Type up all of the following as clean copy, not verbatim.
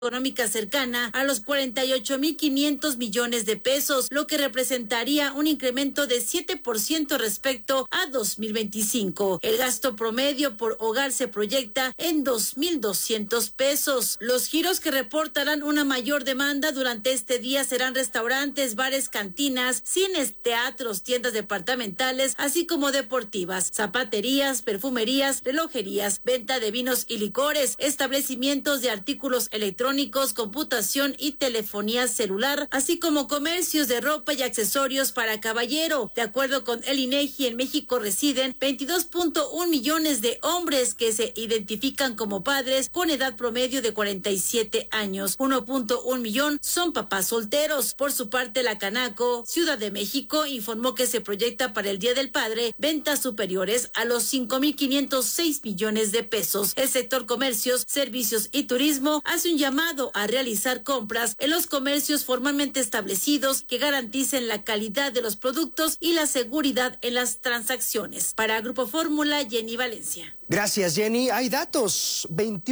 económica cercana a los 48.500 millones de pesos, lo que representaría un incremento de 7% respecto a 2025. El gasto promedio por hogar se proyecta en 2.200 pesos. Los giros que reportarán una mayor demanda durante este día serán restaurantes, bares, cantinas, cines, teatros, tiendas departamentales, así como deportivas, zapaterías, perfumerías, relojerías, venta de vinos y licores, establecimientos de artículos electrónicos, computación y telefonía celular, así como comercios de ropa y accesorios para caballero. De acuerdo con el INEGI, en México residen 22.1 millones de hombres que se identifican como padres con edad promedio de 47 años. 1.1 millón son papás solteros. Por su parte, la Canaco, Ciudad de México, informó que se proyecta para el Día del Padre ventas superiores a los 5.506 millones de pesos. El sector comercios, servicios y turismo hace un llamado a realizar compras en los comercios formalmente establecidos que garanticen la calidad de los productos y la seguridad en las transacciones. Para Grupo Fórmula, Jenny Valencia. Gracias, Jenny. Hay datos.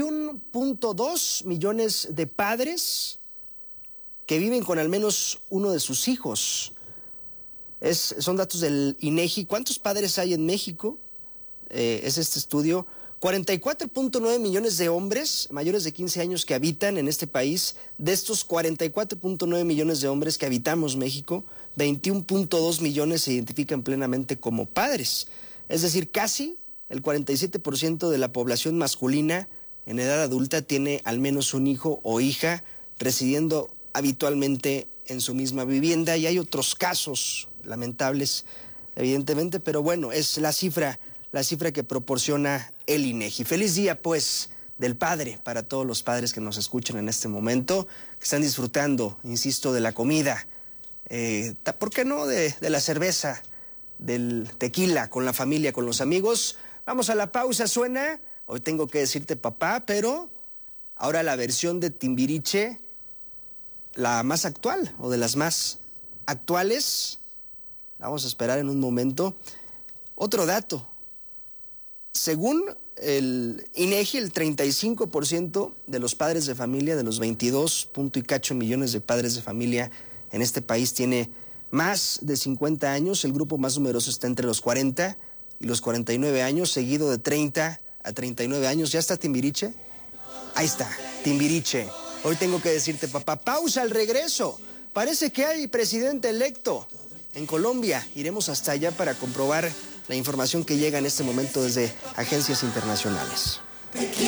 21.2 millones de padres que viven con al menos uno de sus hijos. Son datos del INEGI. ¿Cuántos padres hay en México? Es este estudio. 44.9 millones de hombres mayores de 15 años que habitan en este país. De estos 44.9 millones de hombres que habitamos México, 21.2 millones se identifican plenamente como padres. Es decir, casi el 47% de la población masculina en edad adulta tiene al menos un hijo o hija residiendo habitualmente en su misma vivienda. Y hay otros casos lamentables, evidentemente, pero bueno, es la cifra que proporciona el INEGI. Feliz día, pues, del padre para todos los padres que nos escuchan en este momento, que están disfrutando, insisto, de la comida, ¿por qué no? De la cerveza, del tequila, con la familia, con los amigos. Vamos a la pausa, suena Hoy Tengo que Decirte Papá, pero ahora la versión de Timbiriche, la más actual, o de las más actuales. Vamos a esperar en un momento. Otro dato. Según el INEGI, el 35% de los padres de familia, de los 22.8 millones de padres de familia en este país, tiene más de 50 años. El grupo más numeroso está entre los 40 y los 49 años, seguido de 30 a 39 años. ¿Ya está Timbiriche? Ahí está, Timbiriche. Hoy Tengo que Decirte Papá. Pausa, al regreso. Parece que hay presidente electo en Colombia. Iremos hasta allá para comprobar la información que llega en este momento desde agencias internacionales.